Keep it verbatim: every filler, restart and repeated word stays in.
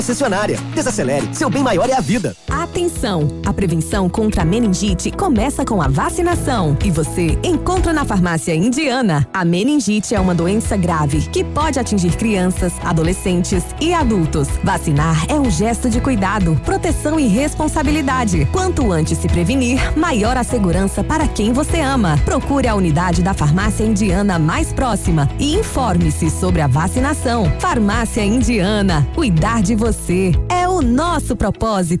Concessionária. Desacelere, seu bem maior é a vida. Atenção! A prevenção contra a meningite começa com a vacinação e você encontra na Farmácia Indiana. A meningite é uma doença grave que pode atingir crianças, adolescentes e adultos. Vacinar é um gesto de cuidado, proteção e responsabilidade. Quanto antes se prevenir, maior a segurança para quem você ama. Procure a unidade da Farmácia Indiana mais próxima e informe-se sobre a vacinação. Farmácia Indiana. Cuidar de você é o nosso propósito.